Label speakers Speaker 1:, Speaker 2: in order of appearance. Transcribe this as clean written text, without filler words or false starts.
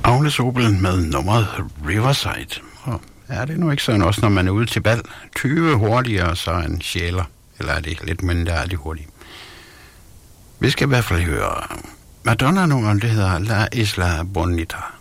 Speaker 1: Agnes Obel med nummeret Riverside. Og er det nu ikke sådan også, når man er ude til bal? 20 hurtigere, så en sjæler. Eller er det lidt mindre, er de hurtige? Vi skal i hvert fald høre Madonna-nummeren, det hedder La Isla Bonita.